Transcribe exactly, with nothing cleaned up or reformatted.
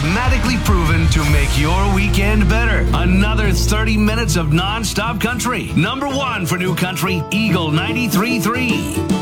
mathematically proven to make your weekend better. Another thirty minutes of non-stop country. Number one for new country, Eagle ninety-three point three.